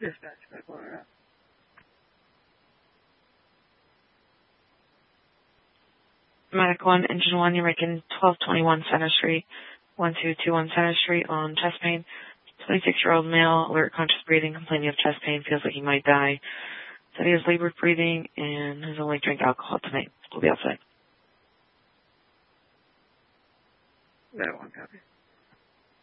Dispatch, back on her. Medic 1, Engine 1, you're making 1221 Center Street, 1221 Center Street on chest pain. 26-year-old male, alert, conscious breathing, complaining of chest pain, feels like he might die. Said he has labored breathing and has only drank alcohol tonight. We'll be outside. That one copy.